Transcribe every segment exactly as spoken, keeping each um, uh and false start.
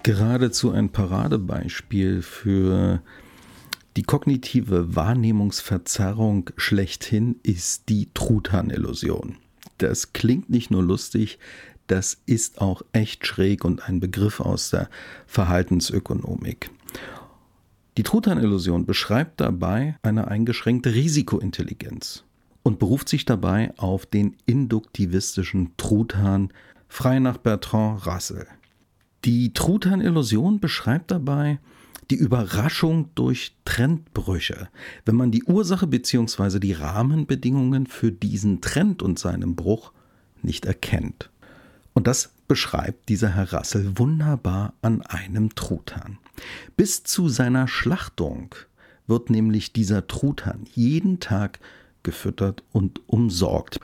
Geradezu ein Paradebeispiel für die kognitive Wahrnehmungsverzerrung schlechthin ist die Truthahn-Illusion. Das klingt nicht nur lustig, das ist auch echt schräg und ein Begriff aus der Verhaltensökonomik. Die Truthahn-Illusion beschreibt dabei eine eingeschränkte Risikointelligenz und beruft sich dabei auf den induktivistischen Truthahn, frei nach Bertrand Russell. Die Truthahn-Illusion beschreibt dabei die Überraschung durch Trendbrüche, wenn man die Ursache bzw. die Rahmenbedingungen für diesen Trend und seinen Bruch nicht erkennt. Und das beschreibt dieser Herr Russell wunderbar an einem Truthahn. Bis zu seiner Schlachtung wird nämlich dieser Truthahn jeden Tag gefüttert und umsorgt.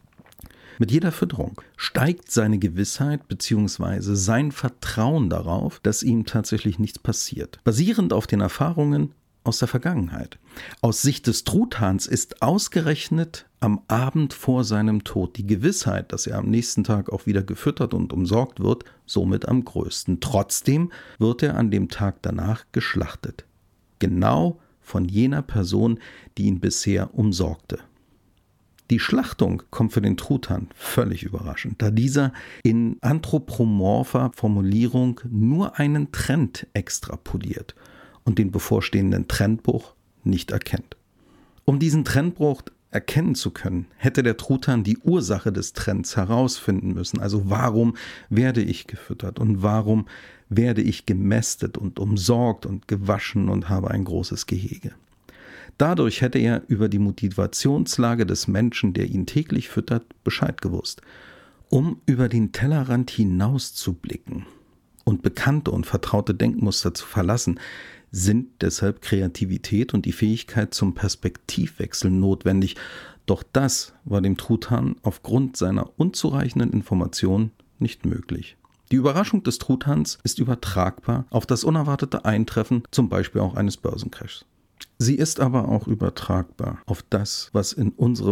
Mit jeder Fütterung steigt seine Gewissheit bzw. sein Vertrauen darauf, dass ihm tatsächlich nichts passiert. Basierend auf den Erfahrungen aus der Vergangenheit. Aus Sicht des Truthahns ist ausgerechnet am Abend vor seinem Tod die Gewissheit, dass er am nächsten Tag auch wieder gefüttert und umsorgt wird, somit am größten. Trotzdem wird er an dem Tag danach geschlachtet. Genau von jener Person, die ihn bisher umsorgte. Die Schlachtung kommt für den Truthahn völlig überraschend, da dieser in anthropomorpher Formulierung nur einen Trend extrapoliert und den bevorstehenden Trendbruch nicht erkennt. Um diesen Trendbruch erkennen zu können, hätte der Truthahn die Ursache des Trends herausfinden müssen. Also warum werde ich gefüttert und warum werde ich gemästet und umsorgt und gewaschen und habe ein großes Gehege. Dadurch hätte er über die Motivationslage des Menschen, der ihn täglich füttert, Bescheid gewusst. Um über den Tellerrand hinaus zu blicken und bekannte und vertraute Denkmuster zu verlassen, sind deshalb Kreativität und die Fähigkeit zum Perspektivwechsel notwendig. Doch das war dem Truthahn aufgrund seiner unzureichenden Information nicht möglich. Die Überraschung des Truthahns ist übertragbar auf das unerwartete Eintreffen, zum Beispiel auch eines Börsencrashs. Sie ist aber auch übertragbar auf das, was in unserem